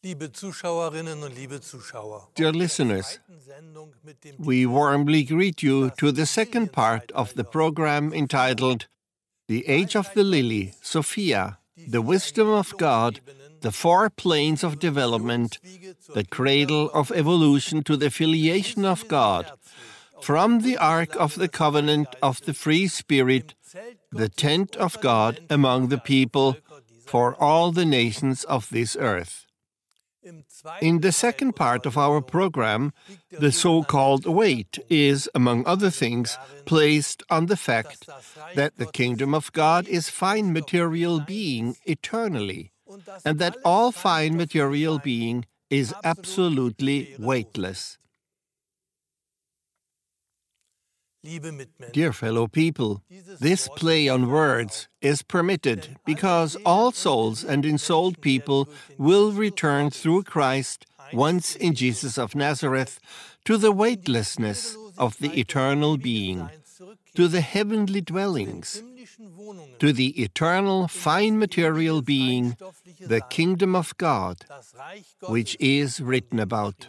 Liebe Zuschauerinnen und liebe Zuschauer, Dear listeners, we warmly greet you to the second part of the program entitled The Age of the Lily, Sophia, the Wisdom of God, the Four Planes of Development, the Cradle of Evolution to the Filiation of God, from the Ark of the Covenant of the Free Spirit, the Tent of God among the people, for all the nations of this earth. In the second part of our program, the so-called weight is, among other things, placed on the fact that the kingdom of God is fine material being eternally, and that all fine material being is absolutely weightless. Dear fellow people, this play on words is permitted because all souls and ensouled people will return through Christ once in Jesus of Nazareth to the weightlessness of the eternal being, to the heavenly dwellings, to the eternal fine material being, the kingdom of God, which is written about.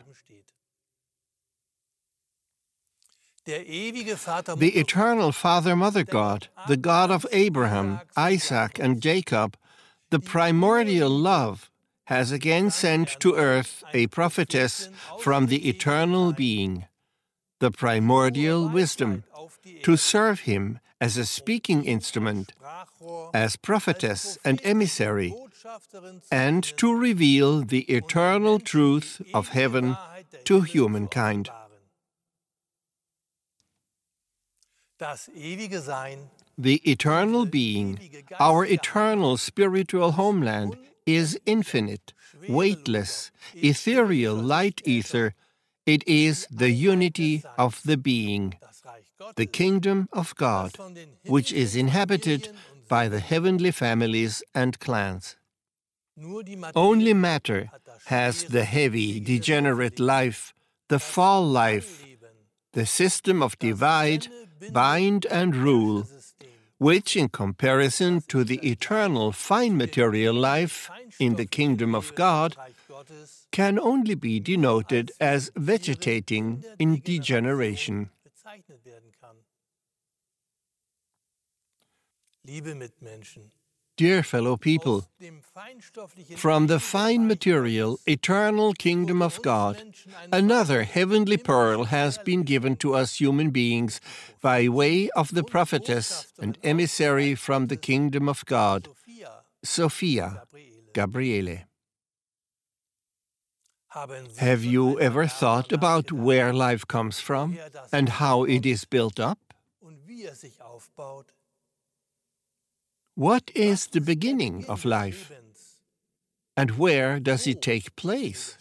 The eternal Father-Mother God, the God of Abraham, Isaac, and Jacob, the primordial love, has again sent to earth a prophetess from the eternal being, the primordial wisdom, to serve him as a speaking instrument, as prophetess and emissary, and to reveal the eternal truth of heaven to humankind. The eternal being, our eternal spiritual homeland, is infinite, weightless, ethereal light ether. It is the unity of the being, the kingdom of God, which is inhabited by the heavenly families and clans. Only matter has the heavy, degenerate life, the fall life, the system of divide, bind and rule, which in comparison to the eternal fine material life in the kingdom of God can only be denoted as vegetating in degeneration. Dear fellow people, from the fine material, eternal kingdom of God, another heavenly pearl has been given to us human beings by way of the prophetess and emissary from the kingdom of God, Sophia, Gabriele. Have you ever thought about where life comes from and how it is built up? What is the beginning of life? And where does it take place?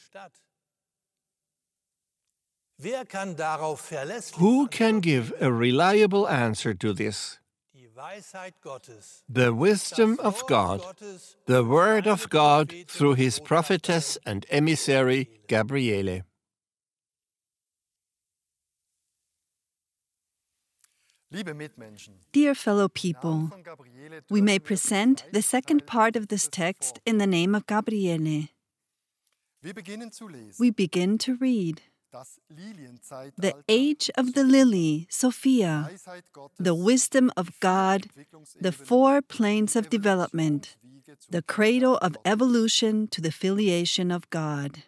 Who can give a reliable answer to this? The wisdom of God, the word of God through his prophetess and emissary, Gabriele. Dear fellow people, we may present the second part of this text in the name of Gabriele. We begin to read. The age of the lily, Sophia, the wisdom of God, the four planes of development, the cradle of evolution to the filiation of God.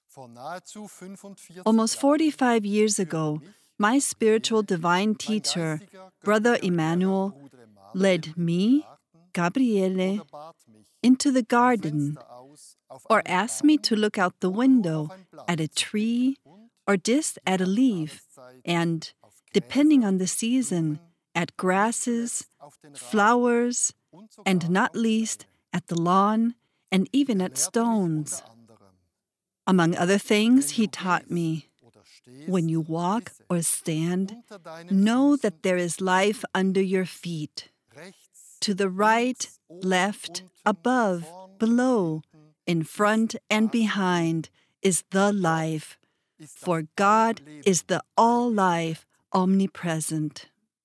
Almost 45 years ago, my spiritual divine teacher, Brother Emmanuel, led me, Gabriele, into the garden, or asked me to look out the window at a tree or just at a leaf, and, depending on the season, at grasses, flowers, and not least at the lawn and even at stones. Among other things, he taught me, when you walk or stand, know that there is life under your feet. To the right, left, above, below, in front and behind is the life, for God is the all-life, omnipresent.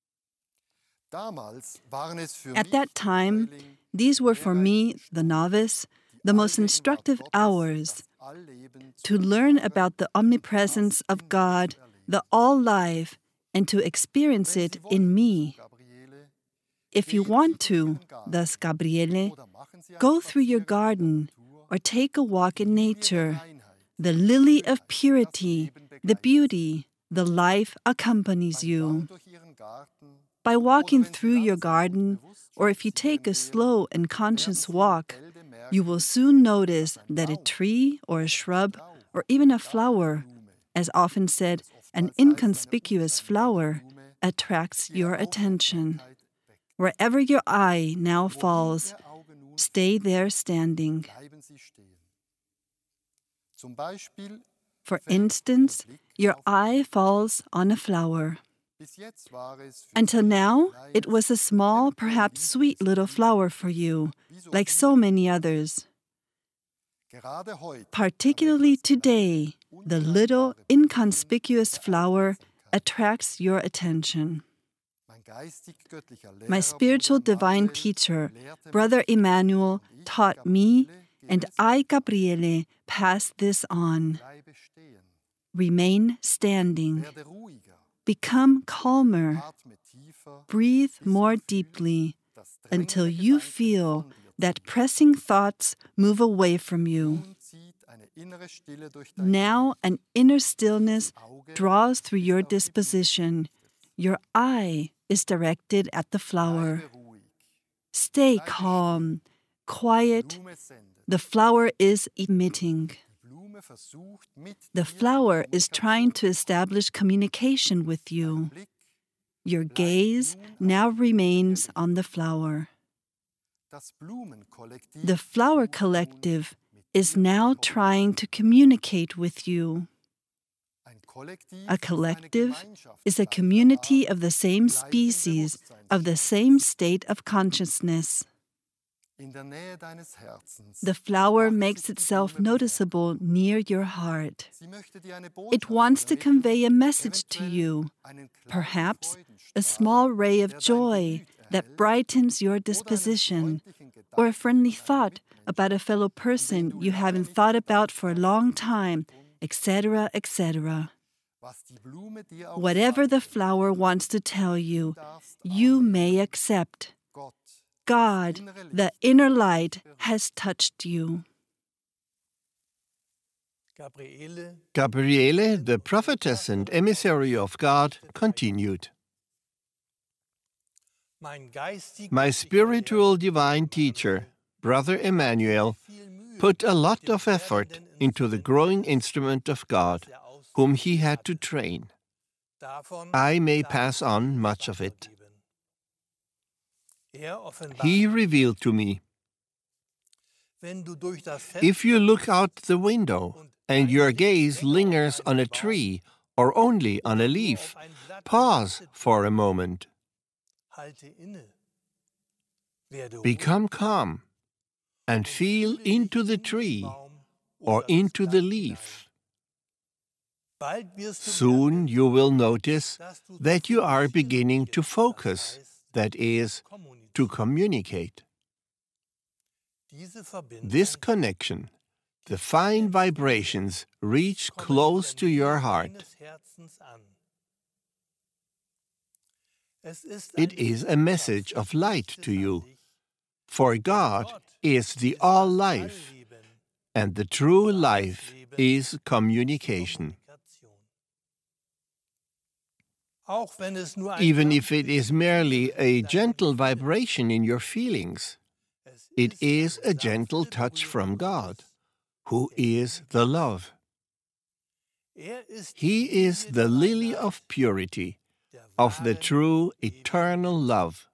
At that time, these were for me, the novice, the most instructive hours to learn about the omnipresence of God, the all-life, and to experience it in me. If you want to, thus Gabriele, go through your garden or take a walk in nature. The lily of purity, the beauty, the life accompanies you. By walking through your garden, or if you take a slow and conscious walk, you will soon notice that a tree or a shrub or even a flower, as often said, an inconspicuous flower, attracts your attention. Wherever your eye now falls, stay there standing. For instance, your eye falls on a flower. Until now, it was a small, perhaps sweet little flower for you, like so many others. Particularly today, the little, inconspicuous flower attracts your attention. My spiritual divine teacher, Brother Emmanuel, taught me, and I, Gabriele, pass this on. Remain standing. Become calmer. Breathe more deeply until you feel that pressing thoughts move away from you. Now an inner stillness draws through your disposition. Your eye is directed at the flower. Stay calm, quiet. The flower is emitting. The flower is trying to establish communication with you. Your gaze now remains on the flower. The flower collective is now trying to communicate with you. A collective is a community of the same species, of the same state of consciousness. The flower makes itself noticeable near your heart. It wants to convey a message to you, perhaps a small ray of joy that brightens your disposition, or a friendly thought about a fellow person you haven't thought about for a long time, etc., etc. Whatever the flower wants to tell you, you may accept. God, the inner light, has touched you. Gabriele, the prophetess and emissary of God, continued. My spiritual divine teacher, Brother Emmanuel, put a lot of effort into the growing instrument of God, whom he had to train. I may pass on much of it. He revealed to me, if you look out the window and your gaze lingers on a tree or only on a leaf, pause for a moment. Become calm and feel into the tree or into the leaf. Soon you will notice that you are beginning to focus, that is, to communicate. This connection, the fine vibrations reach close to your heart. It is a message of light to you, for God is the all-life, and the true life is communication. Even if it is merely a gentle vibration in your feelings, it is a gentle touch from God, who is the love. He is the lily of purity, of the true eternal love.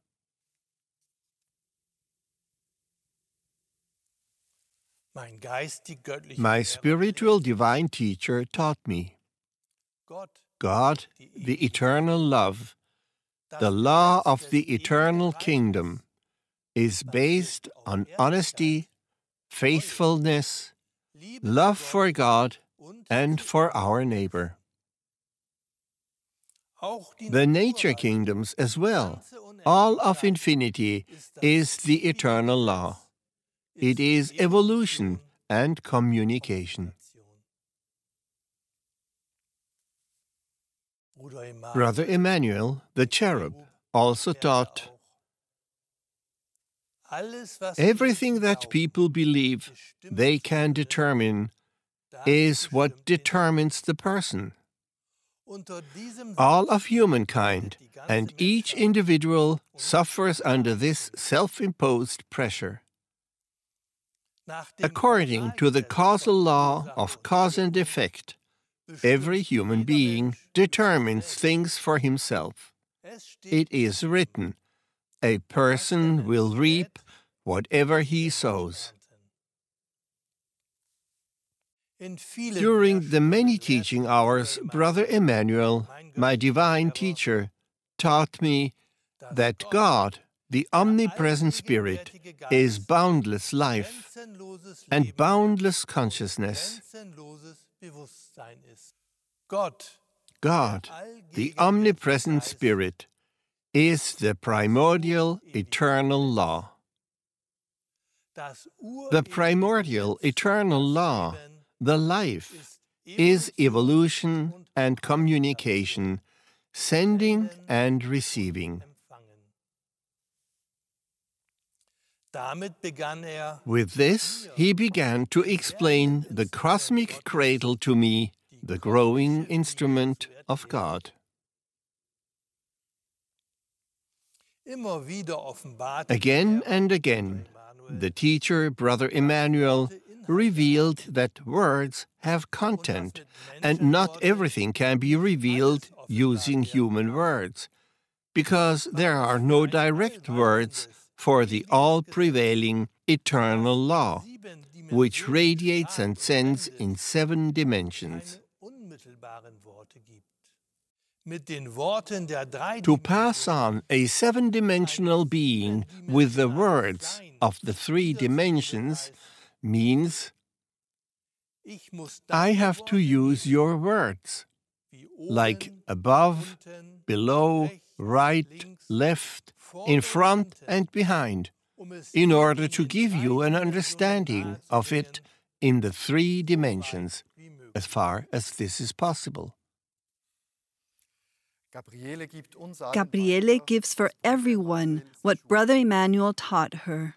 My spiritual divine teacher taught me. God, the eternal love, the law of the eternal kingdom, is based on honesty, faithfulness, love for God and for our neighbor. The nature kingdoms as well, all of infinity, is the eternal law. It is evolution and communication. Brother Emmanuel, the cherub, also taught, everything that people believe they can determine is what determines the person. All of humankind and each individual suffers under this self-imposed pressure. According to the causal law of cause and effect, every human being determines things for himself. It is written, a person will reap whatever he sows. During the many teaching hours, Brother Emmanuel, my divine teacher, taught me that God, the omnipresent Spirit, is boundless life and boundless consciousness. God, the omnipresent Spirit, is the primordial eternal law. The primordial eternal law, the life, is evolution and communication, sending and receiving. With this, he began to explain the cosmic cradle to me, the growing instrument of God. Again and again, the teacher, Brother Emmanuel, revealed that words have content, and not everything can be revealed using human words, because there are no direct words for the all-prevailing eternal law, which radiates and sends in 7 dimensions. To pass on a 7-dimensional being with the words of the 3 dimensions means I have to use your words, like above, below, right, left, in front and behind, in order to give you an understanding of it in the 3 dimensions, as far as this is possible. Gabriele gives for everyone what Brother Emmanuel taught her.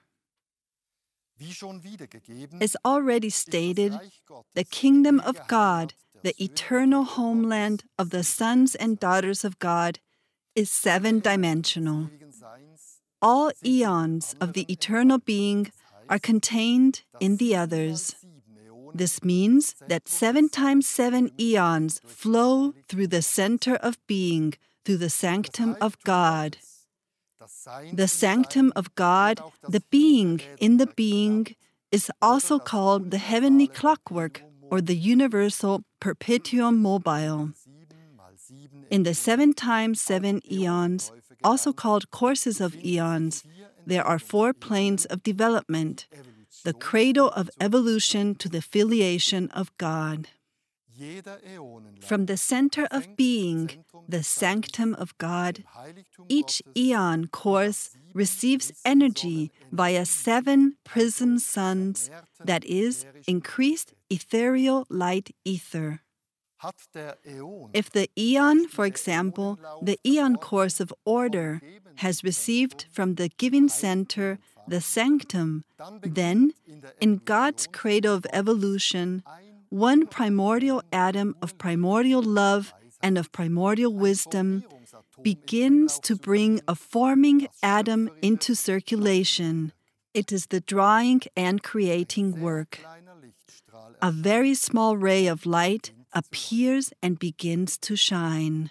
As already stated, the kingdom of God, the eternal homeland of the sons and daughters of God, is 7-dimensional. All eons of the eternal being are contained in the others. This means that 7 times 7 eons flow through the center of being, through the sanctum of God. The sanctum of God, the being in the being, is also called the heavenly clockwork or the universal perpetuum mobile. In the 7 times 7 eons, also called courses of eons, there are 4 planes of development, the cradle of evolution to the filiation of God. From the center of being, the sanctum of God, each eon course receives energy via 7 prism suns, that is, increased ethereal light ether. If the eon, for example, the eon course of order, has received from the giving center the sanctum, then, in God's cradle of evolution, one primordial atom of primordial love and of primordial wisdom begins to bring a forming atom into circulation. It is the drawing and creating work. A very small ray of light appears and begins to shine.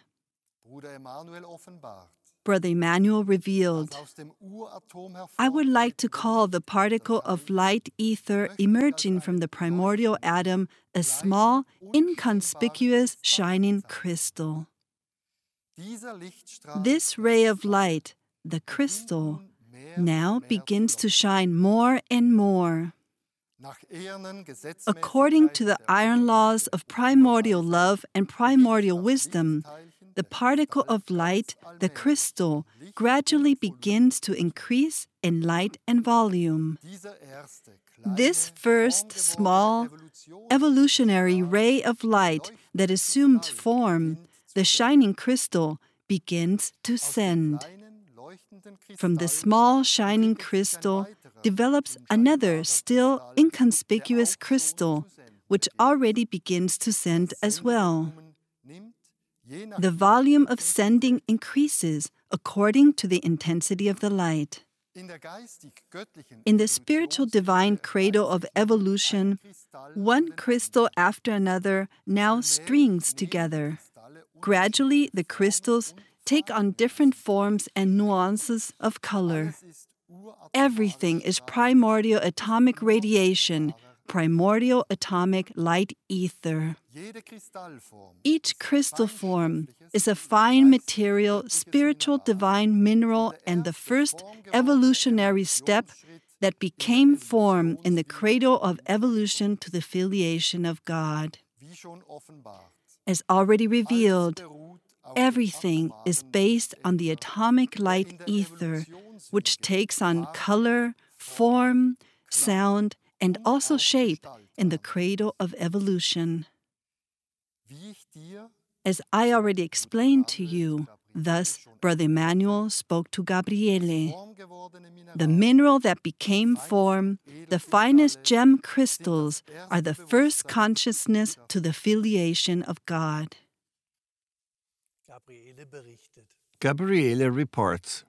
Brother Emmanuel revealed, I would like to call the particle of light ether emerging from the primordial atom a small, inconspicuous, shining crystal. This ray of light, the crystal, now begins to shine more and more. According to the iron laws of primordial love and primordial wisdom, the particle of light, the crystal, gradually begins to increase in light and volume. This first small, evolutionary ray of light that assumed form the shining crystal begins to send. From the small shining crystal develops another still inconspicuous crystal, which already begins to send as well. The volume of sending increases according to the intensity of the light. In the spiritual divine cradle of evolution, one crystal after another now strings together. Gradually, the crystals take on different forms and nuances of color. Everything is primordial atomic radiation, primordial atomic light ether. Each crystal form is a fine material, spiritual divine mineral and the first evolutionary step that became form in the cradle of evolution to the filiation of God. As already revealed, everything is based on the atomic light ether, which takes on color, form, sound, and also shape in the cradle of evolution. As I already explained to you, thus Brother Emmanuel spoke to Gabriele. The mineral that became form, the finest gem crystals, are the first consciousness to the filiation of God. Gabriele reports,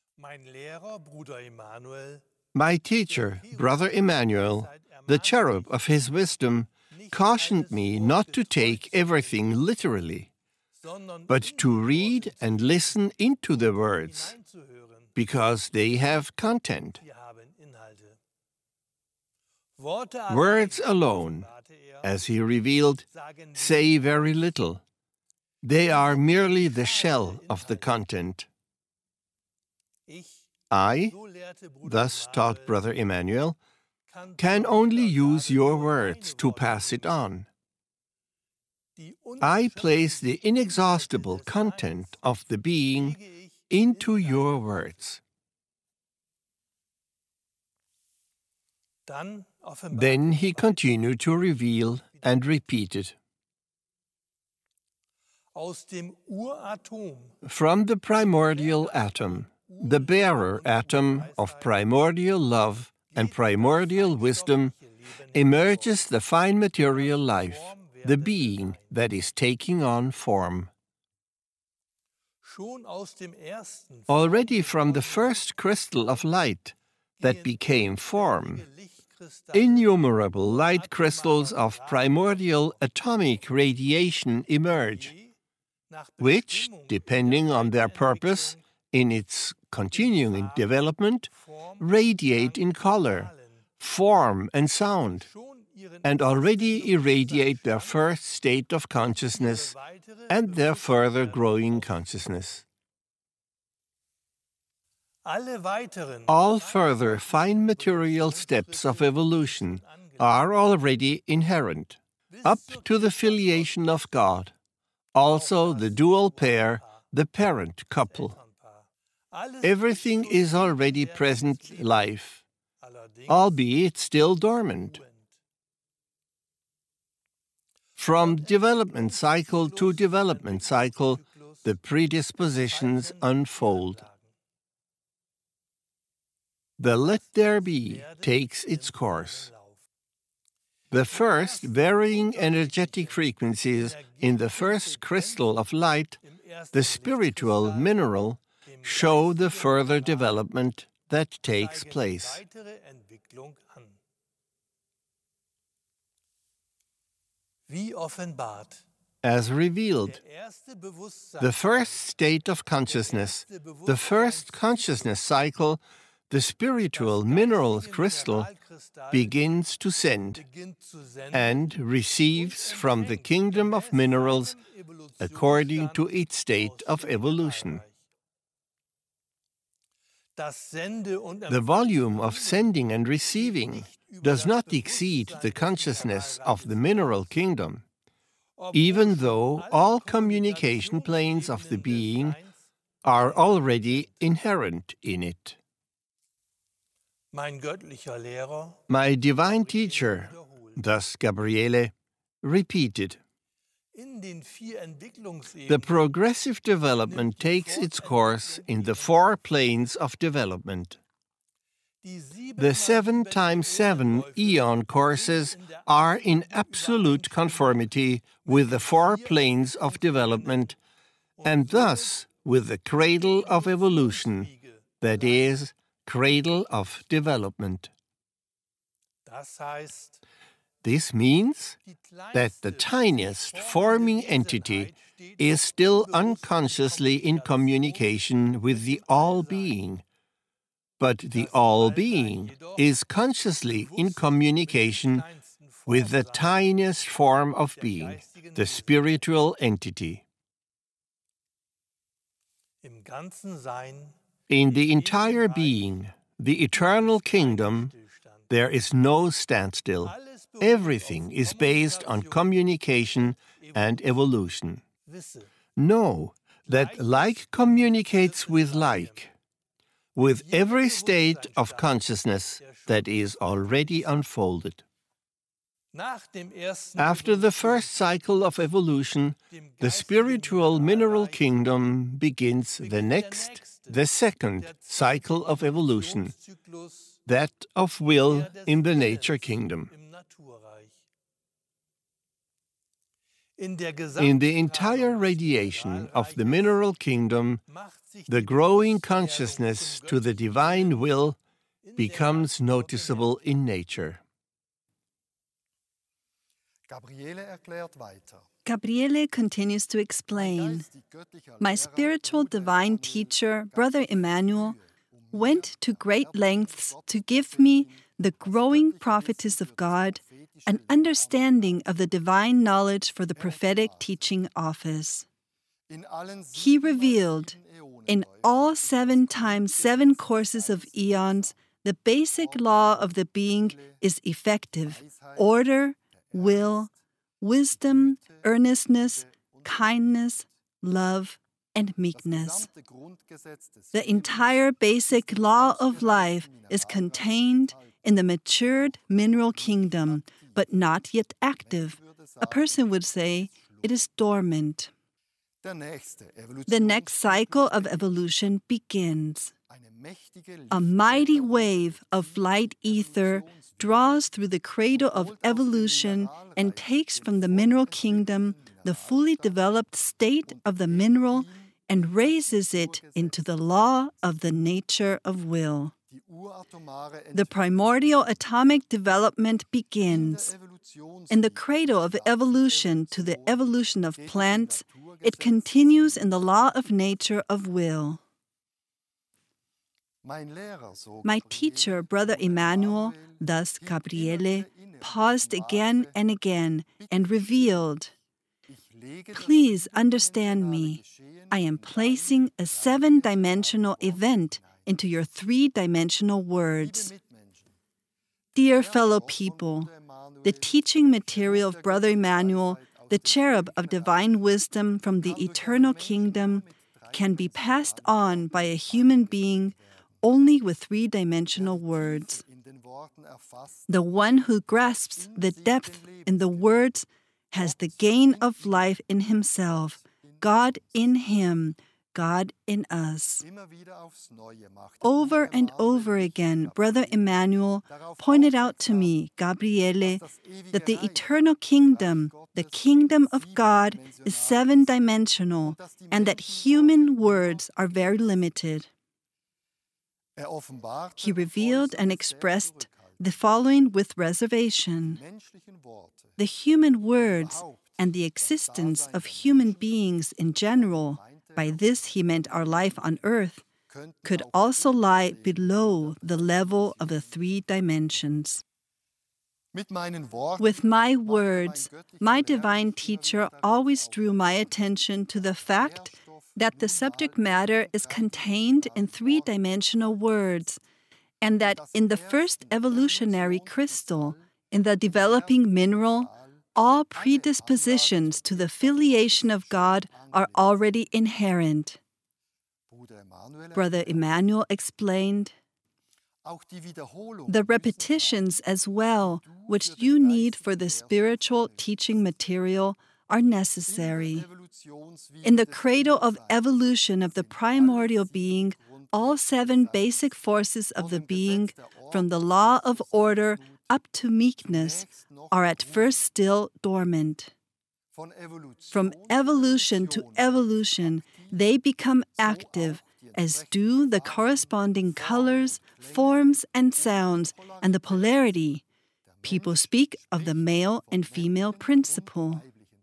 My teacher, Brother Emmanuel, the cherub of his wisdom, cautioned me not to take everything literally, but to read and listen into the words, because they have content. Words alone, as he revealed, say very little. They are merely the shell of the content. I, thus taught Brother Emmanuel, can only use your words to pass it on. I place the inexhaustible content of the being into your words. Then he continued to reveal and repeat it. From the primordial atom, the bearer atom of primordial love and primordial wisdom, emerges the fine material life, the being that is taking on form. Already from the first crystal of light that became form, innumerable light crystals of primordial atomic radiation emerge, which, depending on their purpose in its continuing development, radiate in color, form, and sound, and already irradiate their first state of consciousness and their further growing consciousness. All further fine material steps of evolution are already inherent, up to the filiation of God, also the dual pair, the parent couple. Everything is already present life, albeit still dormant. From development cycle to development cycle, the predispositions unfold. The let there be takes its course. The first varying energetic frequencies in the first crystal of light, the spiritual mineral, show the further development that takes place. As revealed, the first state of consciousness, the first consciousness cycle, the spiritual mineral crystal, begins to send and receives from the kingdom of minerals according to its state of evolution. The volume of sending and receiving does not exceed the consciousness of the mineral kingdom, even though all communication planes of the being are already inherent in it. My divine teacher, thus Gabriele, repeated, The progressive development takes its course in the 4 planes of development. The 7 times 7 eon courses are in absolute conformity with the 4 planes of development, and thus with the cradle of evolution, that is, cradle of development. This means that the tiniest forming entity is still unconsciously in communication with the All-Being, but the All-Being is consciously in communication with the tiniest form of being, the spiritual entity. In the entire being, the eternal kingdom, there is no standstill. Everything is based on communication and evolution. Know that like communicates with like, with every state of consciousness that is already unfolded. After the first cycle of evolution, the spiritual mineral kingdom begins the second cycle of evolution, that of will in the nature kingdom. In the entire radiation of the mineral kingdom, the growing consciousness to the divine will becomes noticeable in nature. Gabriele continues to explain, my spiritual divine teacher, Brother Emmanuel, went to great lengths to give me, the growing prophetess of God, an understanding of the divine knowledge for the prophetic teaching office. He revealed, in all 7 times 7 courses of eons, the basic law of the being is effective: order, will, wisdom, earnestness, kindness, love, and meekness. The entire basic law of life is contained in the matured mineral kingdom, but not yet active. A person would say it is dormant. The next cycle of evolution begins. A mighty wave of light ether draws through the cradle of evolution and takes from the mineral kingdom the fully developed state of the mineral and raises it into the law of the nature of will. The primordial atomic development begins. In the cradle of evolution to the evolution of plants, it continues in the law of nature of will. My teacher, Brother Emmanuel, thus Gabriele, paused again and again and revealed, please understand me. I am placing a 7-dimensional event into your 3-dimensional words. Dear fellow people, the teaching material of Brother Emmanuel, the cherub of divine wisdom from the eternal kingdom, can be passed on by a human being only with 3-dimensional words. The one who grasps the depth in the words has the gain of life in himself, God in him, God in us. Over and over again, Brother Emmanuel pointed out to me, Gabriele, that the eternal kingdom, the kingdom of God, is 7-dimensional and that human words are very limited. He revealed and expressed the following with reservation. The human words and the existence of human beings in general, by this he meant our life on earth, could also lie below the level of the 3 dimensions. With my words, my divine teacher always drew my attention to the fact that the subject matter is contained in 3-dimensional words, and that in the first evolutionary crystal, in the developing mineral, all predispositions to the filiation of God are already inherent. Brother Emmanuel explained, the repetitions as well, which you need for the spiritual teaching material, are necessary. In the cradle of evolution of the primordial being, all 7 basic forces of the being, from the law of order up to meekness, are at first still dormant. From evolution to evolution, they become active, as do the corresponding colors, forms, and sounds, and the polarity. People speak of the male and female principle.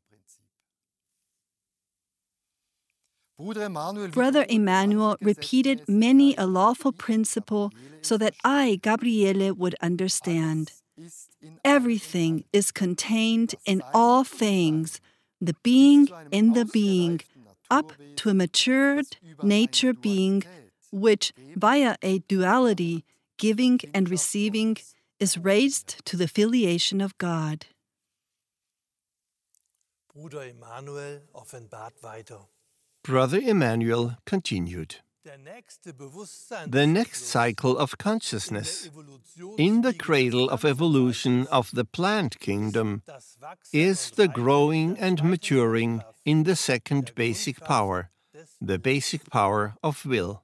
Brother Emmanuel repeated many a lawful principle so that I, Gabriele, would understand. Everything is contained in all things, the being in the being, up to a matured nature being, which, via a duality, giving and receiving, is raised to the filiation of God. Bruder Emanuel offenbart weiter. Brother Emmanuel continued. The next cycle of consciousness in the cradle of evolution of the plant kingdom is the growing and maturing in the second basic power, the basic power of will.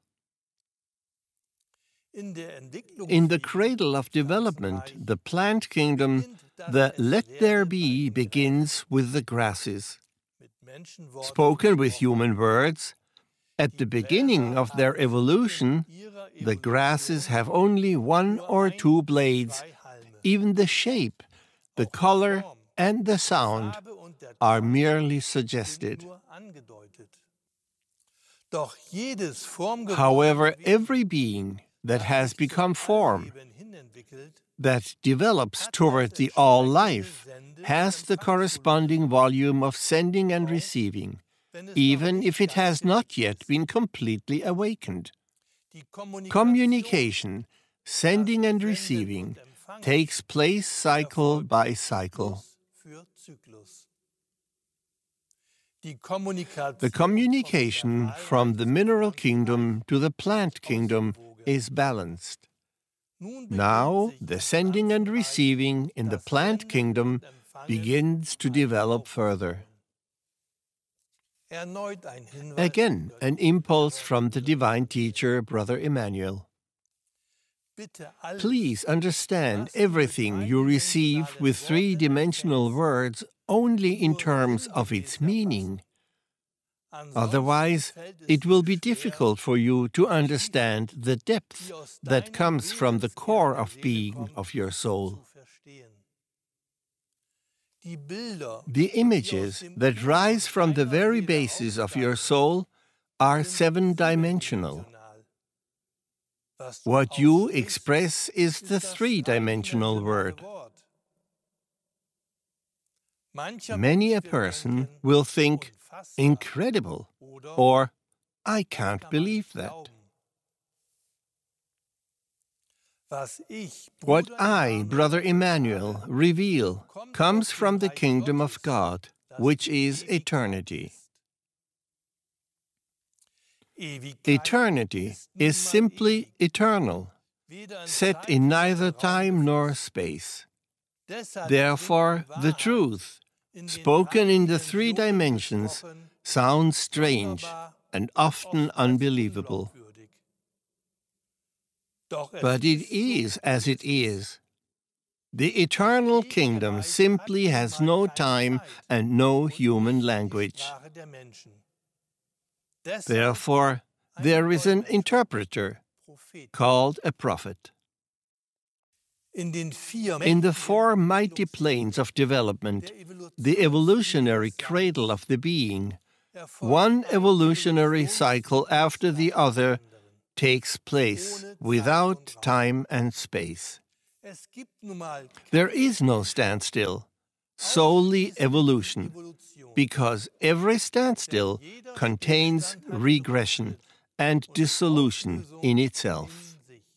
In the cradle of development, the plant kingdom, the let there be begins with the grasses. Spoken with human words, at the beginning of their evolution, the grasses have only 1 or 2 blades. Even the shape, the color, and the sound are merely suggested. However, every being that has become form, that develops toward the all-life, has the corresponding volume of sending and receiving, even if it has not yet been completely awakened. Communication, sending and receiving, takes place cycle by cycle. The communication from the mineral kingdom to the plant kingdom is balanced. Now, the sending and receiving in the plant kingdom begins to develop further. Again, an impulse from the divine teacher, Brother Emmanuel. Please understand everything you receive with 3-dimensional words only in terms of its meaning. Otherwise, it will be difficult for you to understand the depth that comes from the core of being of your soul. The images that rise from the very basis of your soul are 7-dimensional. What you express is the 3-dimensional word. Many a person will think, incredible, or I can't believe that. What I, Brother Emmanuel, reveal comes from the kingdom of God, which is eternity. Eternity is simply eternal, set in neither time nor space. Therefore, the truth, spoken in the 3 dimensions, sounds strange and often unbelievable. But it is as it is. The eternal kingdom simply has no time and no human language. Therefore, there is an interpreter called a prophet. In the 4 mighty planes of development, the evolutionary cradle of the being, one evolutionary cycle after the other takes place without time and space. There is no standstill, solely evolution, because every standstill contains regression and dissolution in itself.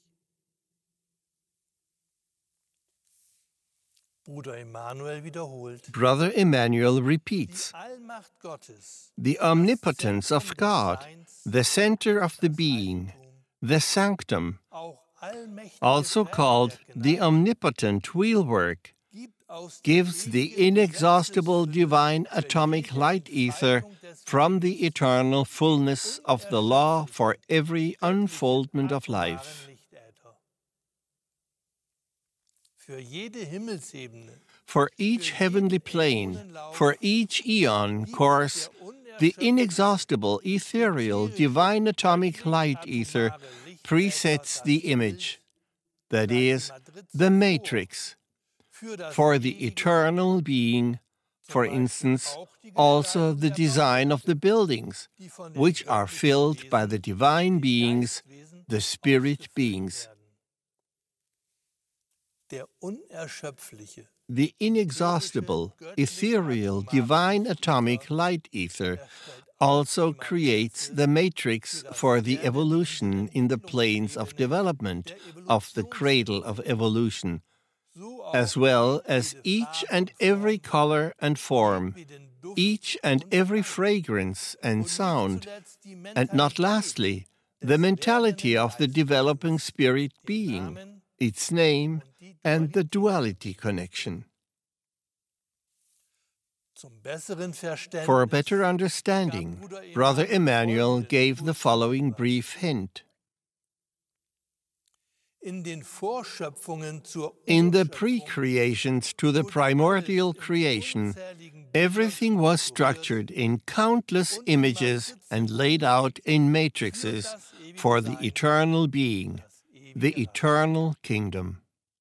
Brother Emmanuel repeats, the omnipotence of God, the center of the being, the sanctum, also called the omnipotent wheelwork, gives the inexhaustible divine atomic light ether from the eternal fullness of the law for every unfoldment of life. For each heavenly plane, for each eon course, the inexhaustible, ethereal, divine atomic light ether presets the image, that is, the matrix, for the eternal being, for instance, also the design of the buildings, which are filled by the divine beings, the spirit beings. The inexhaustible, ethereal, divine atomic light ether also creates the matrix for the evolution in the planes of development of the cradle of evolution, as well as each and every color and form, each and every fragrance and sound, and not lastly, the mentality of the developing spirit being, its name, and the duality connection. For a better understanding, Brother Emmanuel gave the following brief hint. In the pre-creations to the primordial creation, everything was structured in countless images and laid out in matrices for the eternal being, the eternal kingdom.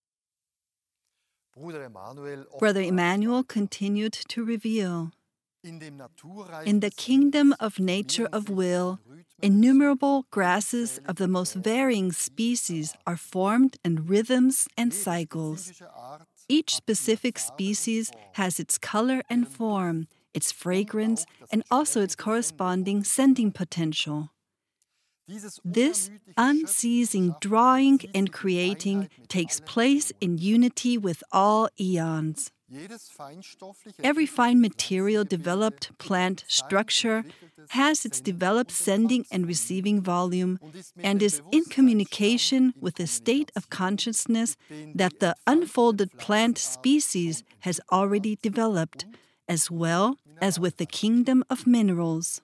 Brother Emmanuel continued to reveal, in the kingdom of nature of will, innumerable grasses of the most varying species are formed in rhythms and cycles. Each specific species has its color and form, its fragrance, and also its corresponding sending potential. This unceasing drawing and creating takes place in unity with all eons. Every fine material developed plant structure has its developed sending and receiving volume and is in communication with the state of consciousness that the unfolded plant species has already developed, as well as with the kingdom of minerals.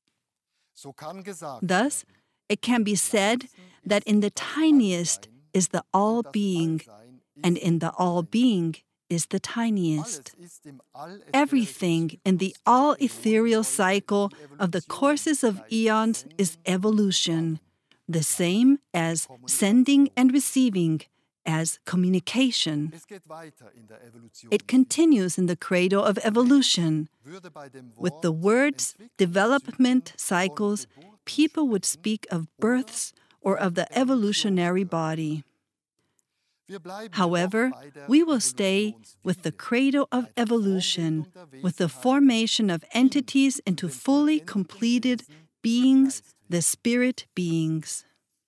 Thus, it can be said that in the tiniest is the all-being, and in the all-being is the tiniest. Everything in the all-ethereal cycle of the courses of eons is evolution, the same as sending and receiving, as communication. It continues in the cradle of evolution. With the words development cycles, people would speak of births or of the evolutionary body. However, we will stay with the cradle of evolution, with the formation of entities into fully completed beings, the spirit beings.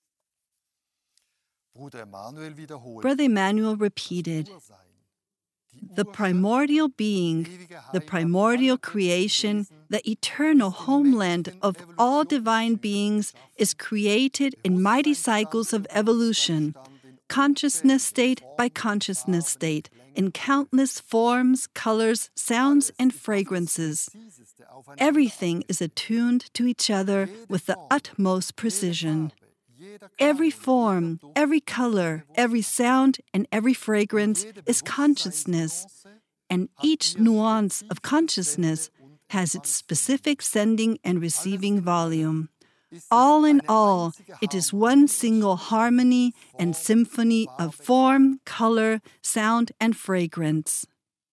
Brother Emmanuel repeated, the primordial being, the primordial creation, the eternal homeland of all divine beings is created in mighty cycles of evolution, consciousness state by consciousness state, in countless forms, colors, sounds, and fragrances. Everything is attuned to each other with the utmost precision. Every form, every color, every sound, and every fragrance is consciousness, and each nuance of consciousness has its specific sending and receiving volume. All in all, it is one single harmony and symphony of form, color, sound, and fragrance.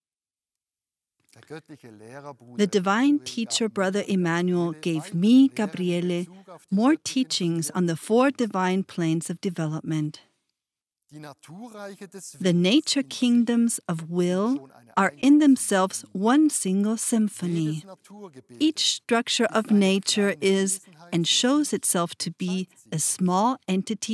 The divine teacher, Brother Emmanuel, gave me, Gabriele, more teachings on the 4 divine planes of development. The nature kingdoms of will are in themselves one single symphony. Each structure of nature is and shows itself to be a small entity